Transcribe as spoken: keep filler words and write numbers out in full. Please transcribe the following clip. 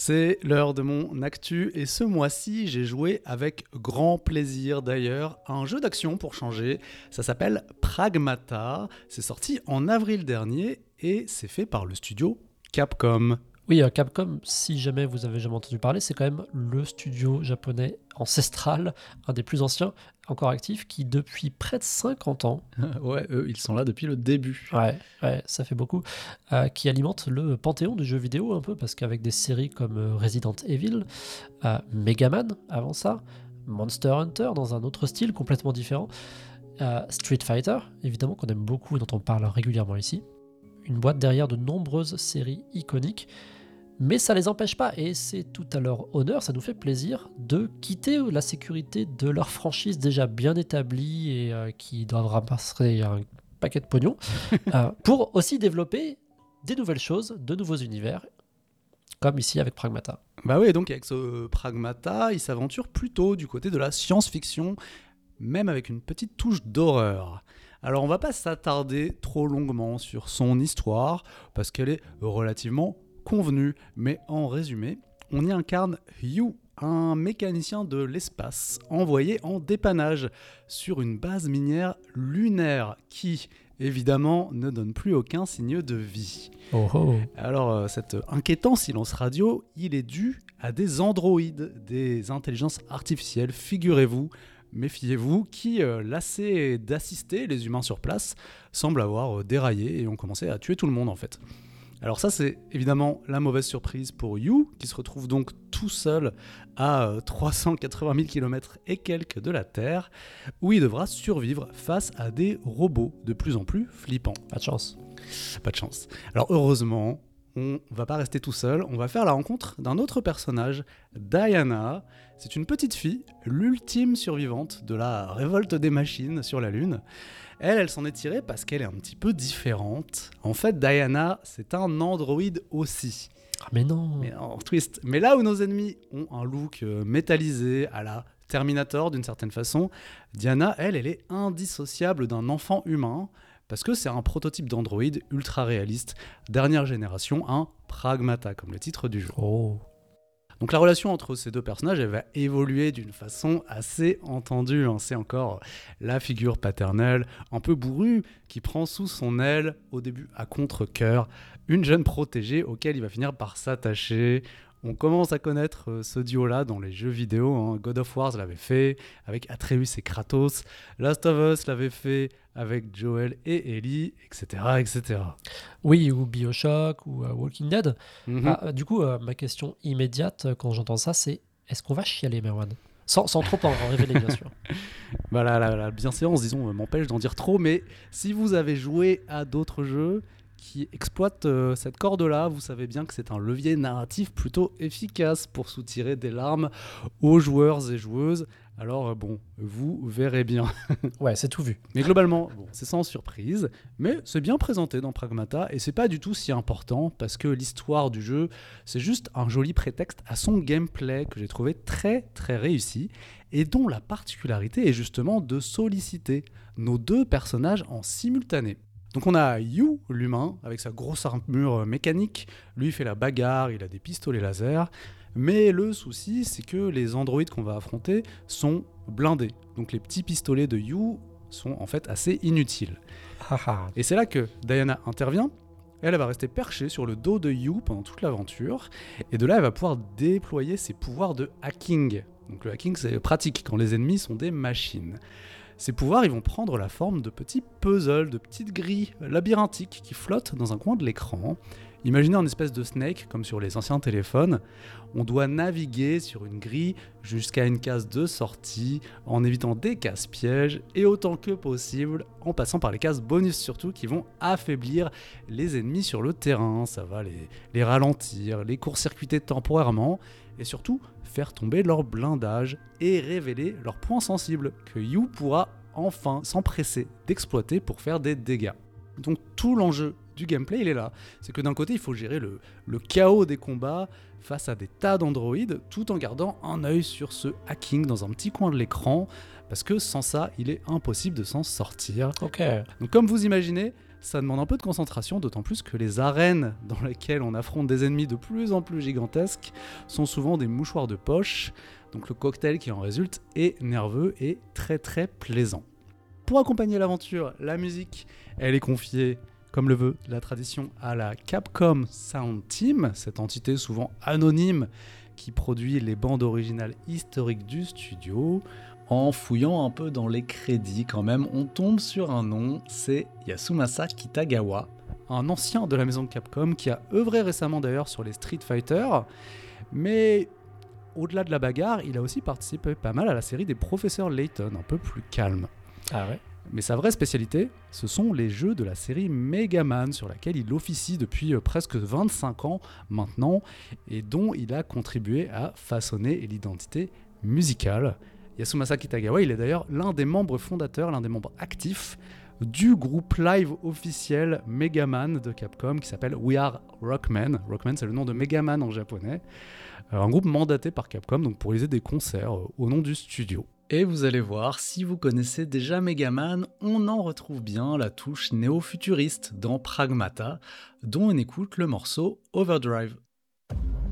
C'est l'heure de mon actu et ce mois-ci, j'ai joué avec grand plaisir d'ailleurs à un jeu d'action pour changer. Ça s'appelle Pragmata. C'est sorti en avril dernier et c'est fait par le studio Capcom. Oui, euh, Capcom, si jamais vous avez jamais entendu parler, c'est quand même le studio japonais ancestral, un des plus anciens, encore actif, qui depuis près de cinquante ans, Ouais, eux, ils sont là depuis le début. ouais, ouais, ça fait beaucoup, euh, qui alimente le panthéon du jeu vidéo un peu, parce qu'avec des séries comme euh, Resident Evil, euh, Mega Man avant ça, Monster Hunter dans un autre style complètement différent, euh, Street Fighter, évidemment qu'on aime beaucoup et dont on parle régulièrement ici, une boîte derrière de nombreuses séries iconiques. Mais ça les empêche pas, et c'est tout à leur honneur, ça nous fait plaisir de quitter la sécurité de leur franchise déjà bien établie et euh, qui doivent ramasser un paquet de pognon, euh, pour aussi développer des nouvelles choses, de nouveaux univers, comme ici avec Pragmata. Bah oui, donc avec ce Pragmata, il s'aventure plutôt du côté de la science-fiction, même avec une petite touche d'horreur. Alors on va pas s'attarder trop longuement sur son histoire, parce qu'elle est relativement convenu, mais en résumé, on y incarne Yu, un mécanicien de l'espace envoyé en dépannage sur une base minière lunaire qui, évidemment, ne donne plus aucun signe de vie. Oh oh. Alors, euh, cet inquiétant silence radio, il est dû à des androïdes, des intelligences artificielles, figurez-vous, méfiez-vous, qui, euh, lassés d'assister les humains sur place, semblent avoir euh, déraillé et ont commencé à tuer tout le monde en fait. Alors ça, c'est évidemment la mauvaise surprise pour Yu, qui se retrouve donc tout seul à euh, trois cent quatre-vingt mille kilomètres et quelques de la Terre, où il devra survivre face à des robots de plus en plus flippants. Pas de chance. Pas de chance. Alors heureusement, on va pas rester tout seul, on va faire la rencontre d'un autre personnage, Diana. C'est une petite fille, l'ultime survivante de la révolte des machines sur la Lune. Elle, elle s'en est tirée parce qu'elle est un petit peu différente. En fait, Diana, c'est un androïde aussi. Ah mais non. Mais en twist. Mais là où nos ennemis ont un look euh, métallisé à la Terminator d'une certaine façon, Diana, elle, elle est indissociable d'un enfant humain parce que c'est un prototype d'androïde ultra réaliste, dernière génération, un Pragmata, comme le titre du jeu. Oh. Donc la relation entre ces deux personnages, elle va évoluer d'une façon assez entendue. Hein. C'est encore la figure paternelle, un peu bourrue, qui prend sous son aile, au début à contre-cœur, une jeune protégée auquel il va finir par s'attacher. On commence à connaître euh, ce duo-là dans les jeux vidéo. Hein. God of War l'avait fait avec Atreus et Kratos. Last of Us l'avait fait avec Joel et Ellie, et cetera, et cetera. Oui, ou BioShock, ou euh, Walking Dead. Mm-hmm. Ah, du coup, euh, ma question immédiate euh, quand j'entends ça, c'est est-ce qu'on va chialer, Merwan, sans, sans trop en révéler, bien sûr. Bah, la, la, la bienséance, disons, euh, m'empêche d'en dire trop, mais si vous avez joué à d'autres jeux qui exploitent euh, cette corde-là, vous savez bien que c'est un levier narratif plutôt efficace pour soutirer des larmes aux joueurs et joueuses. Alors euh, bon, vous verrez bien. Ouais, c'est tout vu. Mais globalement, bon, c'est sans surprise, mais c'est bien présenté dans Pragmata et c'est pas du tout si important parce que l'histoire du jeu, c'est juste un joli prétexte à son gameplay que j'ai trouvé très très réussi et dont la particularité est justement de solliciter nos deux personnages en simultané. Donc on a Yu, l'humain, avec sa grosse armure mécanique, lui fait la bagarre, il a des pistolets laser, mais le souci c'est que les androïdes qu'on va affronter sont blindés, donc les petits pistolets de Yu sont en fait assez inutiles. Et c'est là que Diana intervient, elle, elle va rester perchée sur le dos de Yu pendant toute l'aventure, et de là elle va pouvoir déployer ses pouvoirs de hacking. Donc le hacking c'est pratique quand les ennemis sont des machines. Ces pouvoirs, ils vont prendre la forme de petits puzzles, de petites grilles labyrinthiques qui flottent dans un coin de l'écran. Imaginez un espèce de Snake, comme sur les anciens téléphones. On doit naviguer sur une grille jusqu'à une case de sortie, en évitant des cases pièges, et autant que possible, en passant par les cases bonus surtout, qui vont affaiblir les ennemis sur le terrain. Ça va les, les ralentir, les court-circuiter temporairement, et surtout faire tomber leur blindage et révéler leurs points sensibles que Yu pourra enfin s'empresser d'exploiter pour faire des dégâts. Donc tout l'enjeu du gameplay, il est là. C'est que d'un côté, il faut gérer le, le chaos des combats face à des tas d'androïdes, tout en gardant un œil sur ce hacking dans un petit coin de l'écran, parce que sans ça, il est impossible de s'en sortir. Ok. Donc comme vous imaginez, Ça demande un peu de concentration, d'autant plus que les arènes dans lesquelles on affronte des ennemis de plus en plus gigantesques sont souvent des mouchoirs de poche, donc le cocktail qui en résulte est nerveux et très très plaisant. Pour accompagner l'aventure, la musique, elle est confiée, comme le veut la tradition, à la Capcom Sound Team, cette entité souvent anonyme qui produit les bandes originales historiques du studio. En fouillant un peu dans les crédits quand même, on tombe sur un nom, c'est Yasumasa Kitagawa, un ancien de la maison de Capcom qui a œuvré récemment d'ailleurs sur les Street Fighter, mais au-delà de la bagarre, il a aussi participé pas mal à la série des Professeurs Layton, un peu plus calme. Ah ouais. Mais sa vraie spécialité, ce sont les jeux de la série Mega Man, sur laquelle il officie depuis presque vingt-cinq ans maintenant, et dont il a contribué à façonner l'identité musicale. Yasumasa Kitagawa, il est d'ailleurs l'un des membres fondateurs, l'un des membres actifs du groupe live officiel Megaman de Capcom qui s'appelle We Are Rockman. Rockman, c'est le nom de Megaman en japonais. Un groupe mandaté par Capcom donc pour réaliser des concerts au nom du studio. Et vous allez voir, si vous connaissez déjà Megaman, on en retrouve bien la touche néo-futuriste dans Pragmata, dont on écoute le morceau Overdrive.